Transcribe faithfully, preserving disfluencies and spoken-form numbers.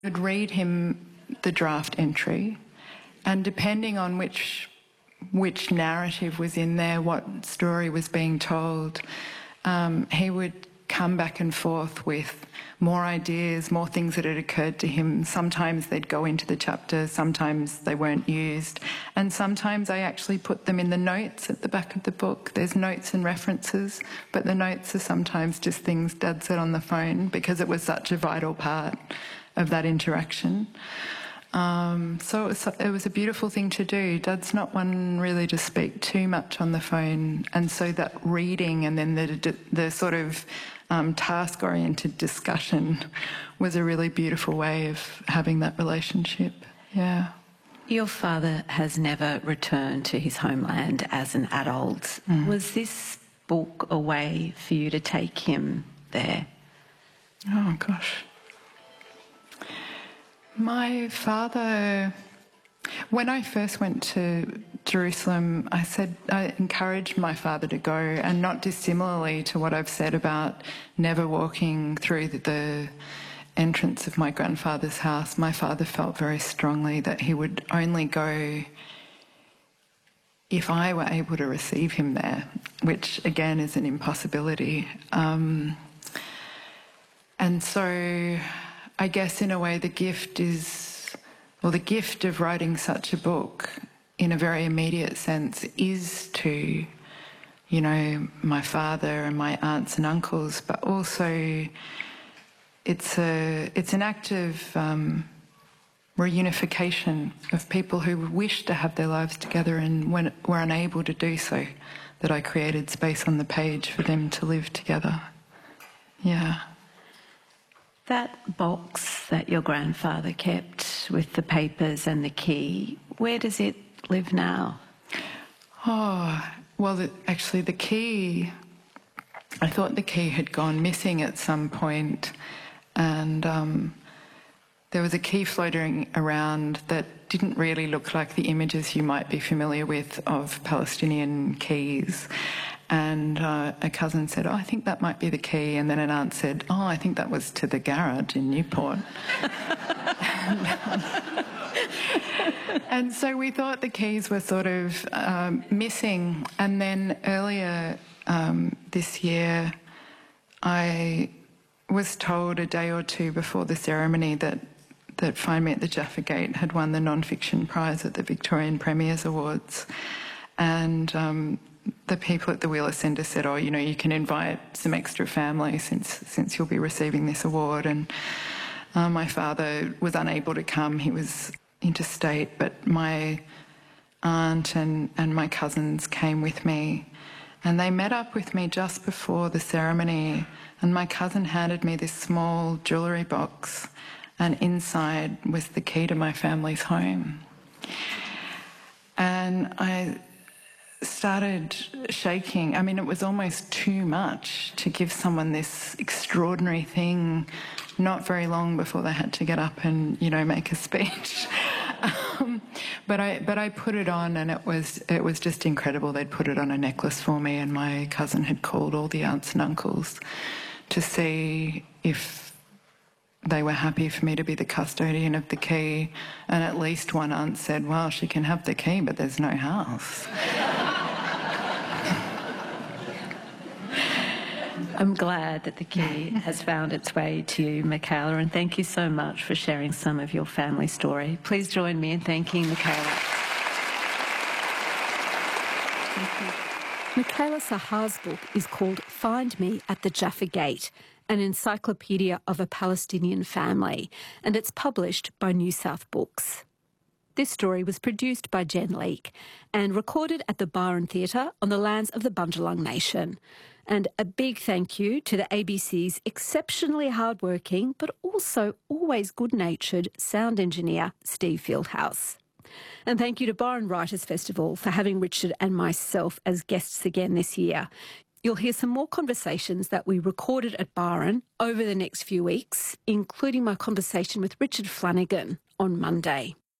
I'd read him the draft entry, and depending on which which narrative was in there, what story was being told, um, he would come back and forth with more ideas, more things that had occurred to him. Sometimes they'd go into the chapter, sometimes they weren't used, and sometimes I actually put them in the notes at the back of the book. There's notes and references, but the notes are sometimes just things Dad said on the phone because it was such a vital part of that interaction. Um, so it was, it was a beautiful thing to do. Dad's not one really to speak too much on the phone, and so that reading and then the, the sort of um, task-oriented discussion was a really beautiful way of having that relationship. Yeah. Your father has never returned to his homeland as an adult. Mm. Was this book a way for you to take him there? Oh, gosh. My father, when I first went to Jerusalem, I said I encouraged my father to go, and not dissimilarly to what I've said about never walking through the, the entrance of my grandfather's house. My father felt very strongly that he would only go if I were able to receive him there, which again is an impossibility. Um, and so I guess in a way the gift is, well, the gift of writing such a book in a very immediate sense is to, you know, my father and my aunts and uncles, but also it's a it's an act of um, reunification of people who wish to have their lives together and when, were unable to do so, that I created space on the page for them to live together. Yeah. That box that your grandfather kept with the papers and the key, where does it live now? Oh, well, the, actually the key, I thought the key had gone missing at some point, and um, there was a key floating around that didn't really look like the images you might be familiar with of Palestinian keys. And uh, a cousin said, oh, I think that might be the key. And then an aunt said, oh, I think that was to the garage in Newport. and, um, and so we thought the keys were sort of um, missing. And then earlier um, this year, I was told a day or two before the ceremony that, that Find Me at the Jaffa Gate had won the non-fiction prize at the Victorian Premiers Awards. And um, the people at the Wheeler Centre said, oh, you know, you can invite some extra family since since you'll be receiving this award. And uh, my father was unable to come. He was interstate, but my aunt and, and my cousins came with me. And they met up with me just before the ceremony, and my cousin handed me this small jewellery box, and inside was the key to my family's home. And I started shaking. I mean, it was almost too much to give someone this extraordinary thing not very long before they had to get up and, you know, make a speech. um, but I but I put it on, and it was it was just incredible. They'd put it on a necklace for me, and my cousin had called all the aunts and uncles to see if they were happy for me to be the custodian of the key. And at least one aunt said, well, she can have the key, but there's no house. I'm glad that the key has found its way to you, Michaela, and thank you so much for sharing some of your family story. Please join me in thanking Michaela. Thank you. Michaela Sahar's book is called Find Me at the Jaffa Gate, an encyclopedia of a Palestinian family, and it's published by New South Books. This story was produced by Jen Leake and recorded at the Byron Theatre on the lands of the Bundjalung Nation. And a big thank you to the A B C's exceptionally hardworking but also always good-natured sound engineer, Steve Fieldhouse. And thank you to Byron Writers Festival for having Richard and myself as guests again this year. You'll hear some more conversations that we recorded at Byron over the next few weeks, including my conversation with Richard Flanagan on Monday.